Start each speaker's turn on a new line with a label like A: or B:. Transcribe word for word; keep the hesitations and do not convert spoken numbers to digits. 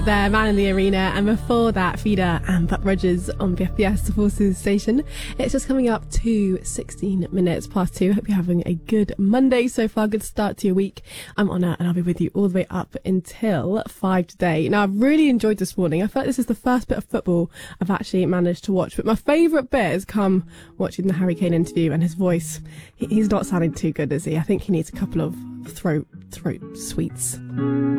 A: There, Man in the Arena, and before that, Feeder and Buck Rogers on B F B S, the Forces Station. It's just coming up to sixteen minutes past two. Hope you're having a good Monday so far. Good start to your week. I'm Anna, and I'll be with you all the way up until five today. Now, I've really enjoyed this morning. I feel like this is the first bit of football I've actually managed to watch, but my favourite bit has come watching the Harry Kane interview, and his voice, he, he's not sounding too good, is he? I think he needs a couple of throat throat sweets.